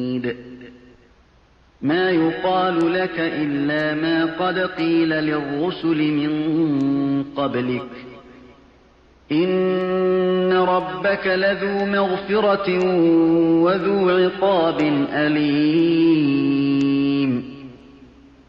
ما يقال لك إلا ما قد قيل للرسل من قبلك إن ربك لذو مغفرة وذو عقاب أليم